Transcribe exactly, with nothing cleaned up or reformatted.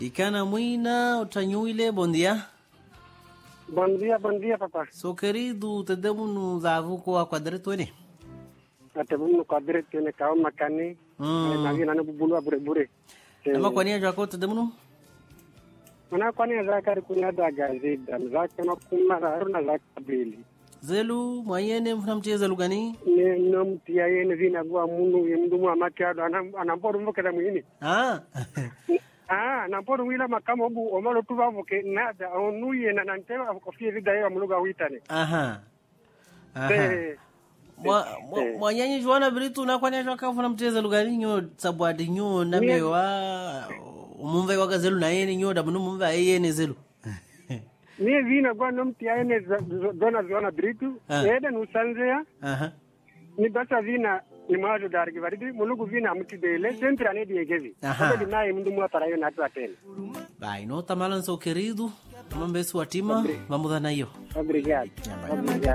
Ikana muina utanyuile, bom dia. Bom dia, bom dia, papá. Sou querido, te demos no zavuko a quadreto ele. Até vamos no quadreto, né? Cá uma cane. Na vida não bulu a bure bure. Ama kwani ya ko te demos no? Mana kwani ya kari kunya da gazeta, za kana kuma na za kabili. Zelu mwayene mfamche zelu gani? Ne nom tia yene vina gwa munu yemdumu amakiado anam anamporo mukela mwini. Ah. Ah, namporo wila makamo bu omalo tuvavuke nada onuye na nantewa akofie vida yao mluga uitane. Aha. Aha. Mwa mwanyanyi jwana biritu na kwani ya kafu na mteza lugani nyo sabwadi nyo namewa umumve wakazelu na yene nyo da mumve ayene zelu. Ni vina gwa nomti ayene dona zona biritu ede nusanzea. Aha. Ni basa vina ni mawazo dargi varidi mulugu vina mtidele sempre ane diegezi. Kwa dinaye mndu mwa parayo na atu atene. Bai, no tamalan so querido. Mambesu atima, vamos dar na yo. Obrigado. Obrigado.